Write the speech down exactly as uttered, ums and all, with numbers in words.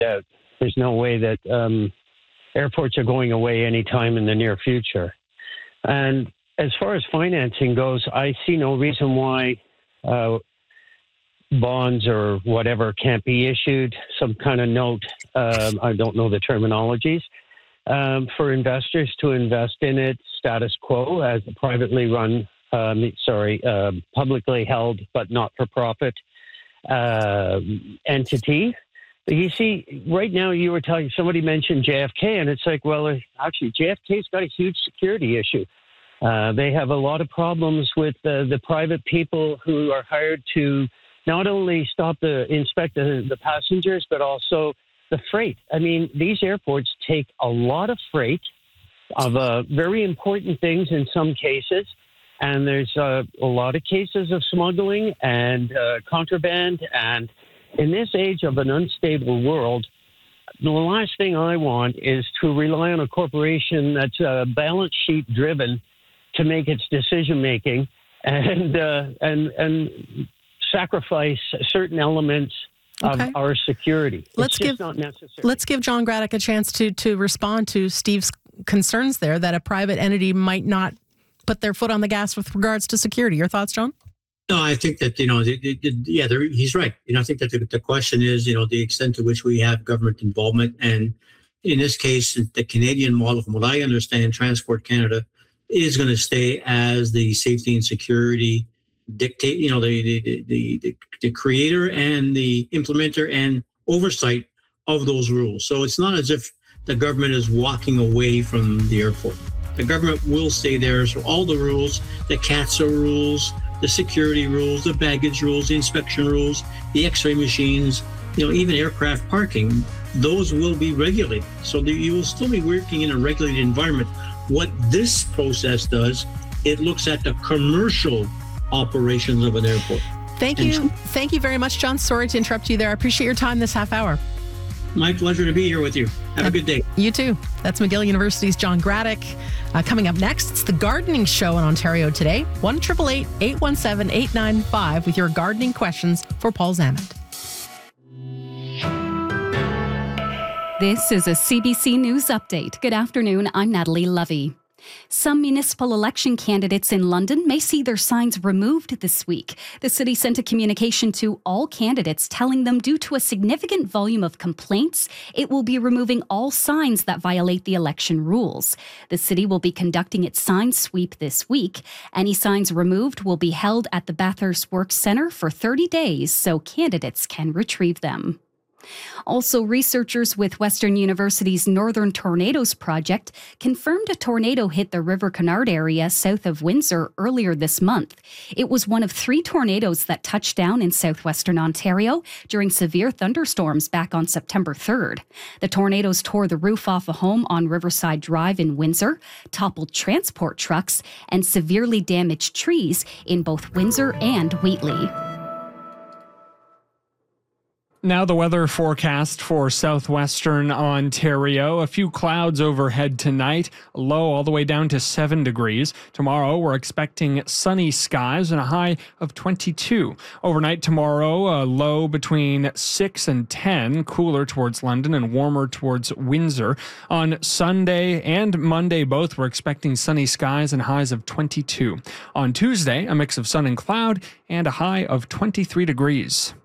doubt. There's no way that um, airports are going away anytime in the near future. And as far as financing goes, I see no reason why uh, bonds or whatever can't be issued, some kind of note, um, I don't know the terminologies, um, for investors to invest in it status quo as a privately run, um, sorry, uh, publicly held but not-for-profit uh, entity. You see, right now you were telling, somebody mentioned J F K, and it's like, well, actually, J F K's got a huge security issue. Uh, they have a lot of problems with uh, the private people who are hired to not only stop the inspect the, the passengers, but also the freight. I mean, these airports take a lot of freight of uh, very important things in some cases, and there's uh, a lot of cases of smuggling and uh, contraband. And in this age of an unstable world, the last thing I want is to rely on a corporation that's uh, balance sheet driven to make its decision making and uh, and and sacrifice certain elements of okay. our security. Let's it's give just not necessary. Let's give John Graddick a chance to to respond to Steve's concerns there that a private entity might not put their foot on the gas with regards to security. Your thoughts, John? No, I think that, you know, the, the, the, yeah, he's right. You know, I think that the, the question is, you know, the extent to which we have government involvement. And in this case, the Canadian model, from what I understand, Transport Canada is going to stay as the safety and security dictate, you know, the the, the the the creator and the implementer and oversight of those rules. So it's not as if the government is walking away from the airport. The government will stay there. So all the rules, the C A T S A rules, the security rules, the baggage rules, the inspection rules, the X-ray machines, you know, even aircraft parking, those will be regulated. So that you will still be working in a regulated environment. What this process does, it looks at the commercial operations of an airport. Thank you. And Thank you very much, John. Sorry to interrupt you there. I appreciate your time this half hour. My pleasure to be here with you. Have a good day. You too. That's McGill University's John Graddick. Uh, coming up next, it's the Gardening Show in Ontario today. one eight eight eight, eight one seven, eight nine five with your gardening questions for Paul Zammit. This is a C B C News Update. Good afternoon. I'm Natalie Lovey. Some municipal election candidates in London may see their signs removed this week. The city sent a communication to all candidates telling them due to a significant volume of complaints, it will be removing all signs that violate the election rules. The city will be conducting its sign sweep this week. Any signs removed will be held at the Bathurst Works Centre for thirty days so candidates can retrieve them. Also, researchers with Western University's Northern Tornadoes Project confirmed a tornado hit the River Canard area south of Windsor earlier this month. It was one of three tornadoes that touched down in southwestern Ontario during severe thunderstorms back on September third. The tornadoes tore the roof off a home on Riverside Drive in Windsor, toppled transport trucks, and severely damaged trees in both Windsor and Wheatley. Now the weather forecast for southwestern Ontario. A few clouds overhead tonight, low all the way down to seven degrees. Tomorrow we're expecting sunny skies and a high of twenty-two. Overnight tomorrow, a low between six and ten, cooler towards London and warmer towards Windsor. On Sunday and Monday both, we're expecting sunny skies and highs of twenty-two. On Tuesday, a mix of sun and cloud and a high of twenty-three degrees.